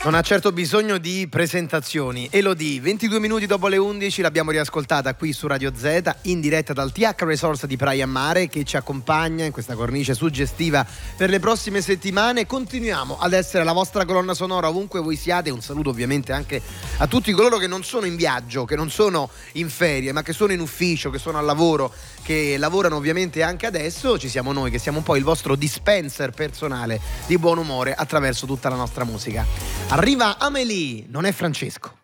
Non ha certo bisogno di presentazioni. Elodie, 22 minuti dopo le 11, l'abbiamo riascoltata qui su Radio Z in diretta dal TH Resort di Praia Mare, che ci accompagna in questa cornice suggestiva per le prossime settimane. Continuiamo ad essere la vostra colonna sonora ovunque voi siate. Un saluto ovviamente anche a tutti coloro che non sono in viaggio, che non sono in ferie, ma che sono in ufficio, che sono al lavoro, che lavorano ovviamente anche adesso. Ci siamo noi che siamo un po' il vostro dispenser personale di buon umore attraverso tutta la nostra musica. Arriva Amélie, non è Francesco.